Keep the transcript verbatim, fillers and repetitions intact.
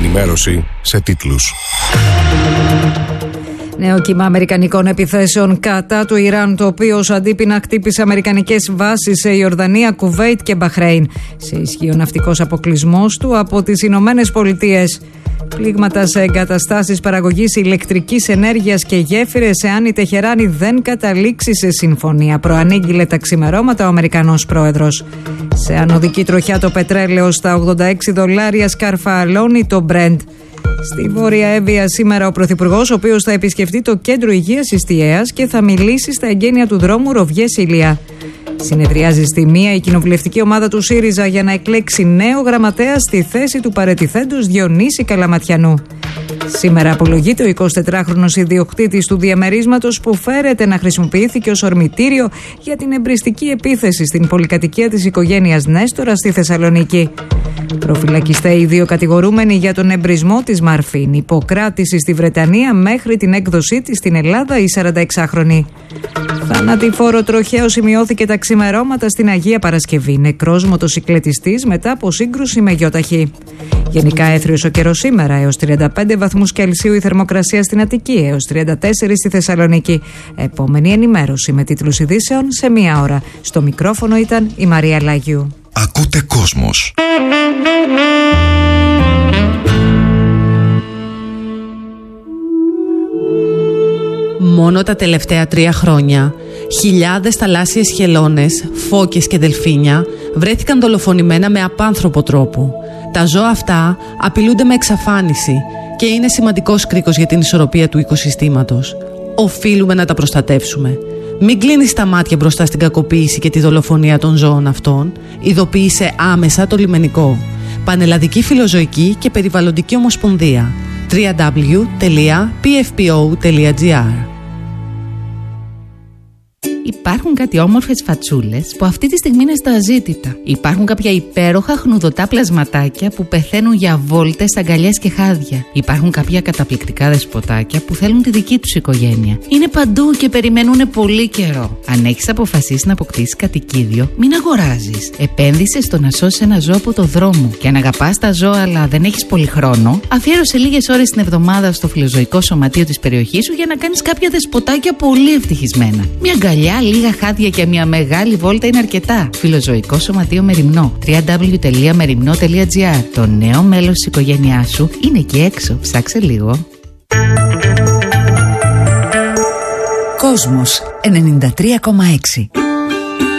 Ενημέρωση σε τίτλους. Νέο κύμα αμερικανικών επιθέσεων κατά του Ιράν, το οποίο ως αντίπεινα χτύπησε αμερικανικές βάσεις σε Ιορδανία, Κουβέιτ και Μπαχρέιν. Σε ισχύει ο ναυτικός αποκλεισμός του από τις Ηνωμένες Πολιτείες. Πλήγματα σε εγκαταστάσεις παραγωγής ηλεκτρικής ενέργειας και γέφυρες, εάν η Τεχεράνη δεν καταλήξει σε συμφωνία, προανήγγειλε τα ξημερώματα ο Αμερικανός πρόεδρος. Σε ανωδική τροχιά το πετρέλαιο στα ογδόντα έξι δολάρια σκαρφαλώνει το Brent. Στη Βόρεια Εύβοια σήμερα ο Πρωθυπουργός, ο οποίος θα επισκεφτεί το κέντρο υγείας Ιστιαίας και θα μιλήσει στα εγγένεια του δρόμου Ροβιές-Ηλία. Συνεδριάζει στη μία η κοινοβουλευτική ομάδα του ΣΥΡΙΖΑ για να εκλέξει νέο γραμματέα στη θέση του παραιτηθέντος Διονύση Καλαματιανού. Σήμερα απολογείται ο εικοσιτετράχρονος ιδιοκτήτης του διαμερίσματος που φέρεται να χρησιμοποιήθηκε ως ορμητήριο για την εμπριστική επίθεση στην πολυκατοικία της οικογένειας Νέστορα στη Θεσσαλονίκη. Προφυλακιστέ οι δύο κατηγορούμενοι για τον εμπρισμό της Μαρφίν, υποκράτηση στη Βρετανία μέχρι την έκδοσή της στην Ελλάδα η σαρανταεξάχρονη. Θανατηφόρο τροχαίο σημειώθηκε τα ξημερώματα στην Αγία Παρασκευή. Νεκρός μοτοσικλετιστής μετά από σύγκρουση με γιοταχή. Γενικά έθριος ο καιρός σήμερα, έως τριάντα πέντε βαθμούς Κελσίου η θερμοκρασία στην Αττική, έως τριάντα τέσσερα στη Θεσσαλονίκη. Επόμενη ενημέρωση με τίτλους ειδήσεων σε μία ώρα. Στο μικρόφωνο ήταν η Μαρία Λάγιου. Ακούτε Κόσμος. Μόνο τα τελευταία τρία χρόνια, χιλιάδες θαλάσσιες χελώνες, φώκες και δελφίνια βρέθηκαν δολοφονημένα με απάνθρωπο τρόπο. Τα ζώα αυτά απειλούνται με εξαφάνιση και είναι σημαντικός κρίκος για την ισορροπία του οικοσυστήματος. Οφείλουμε να τα προστατεύσουμε. Μην κλείνεις τα μάτια μπροστά στην κακοποίηση και τη δολοφονία των ζώων αυτών. Ειδοποίησε άμεσα το λιμενικό. Πανελλαδική Φιλοζωική και Περιβαλλοντική Ομοσπονδία. double-u double-u double-u τελεία πι εφ πι ο τελεία τζι άρ. Υπάρχουν κάτι όμορφες φατσούλες που αυτή τη στιγμή είναι στα αζήτητα. Υπάρχουν κάποια υπέροχα χνουδωτά πλασματάκια που πεθαίνουν για βόλτες, αγκαλιές και χάδια. Υπάρχουν κάποια καταπληκτικά δεσποτάκια που θέλουν τη δική τους οικογένεια. Είναι παντού και περιμένουν πολύ καιρό. Αν έχεις αποφασίσει να αποκτήσεις κατοικίδιο, μην αγοράζεις. Επένδυσε στο να σώσεις ένα ζώο από το δρόμο. Και αν αγαπάς τα ζώα αλλά δεν έχεις πολύ χρόνο, αφιέρωσε λίγες ώρες την εβδομάδα στο φιλοζωικό σωματείο της περιοχής σου για να κάνεις κάποια δεσποτάκια πολύ ευτυχισμένα. Μια αγκαλιά, λίγα χάδια και μια μεγάλη βόλτα είναι αρκετά. Φιλοζωικό Σωματείο Μεριμνό. double-u double-u double-u τελεία μεριμνό τελεία τζι άρ. Το νέο μέλος της οικογένειάς σου είναι εκεί έξω. Ψάξε λίγο. Κόσμος ενενήντα τρία κόμμα έξι.